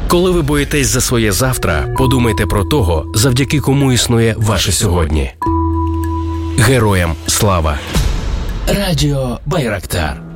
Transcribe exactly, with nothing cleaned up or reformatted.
Коли ви боїтесь за своє завтра, подумайте про того, завдяки кому існує ваше сьогодні. Героям слава! Радіо Байрактар.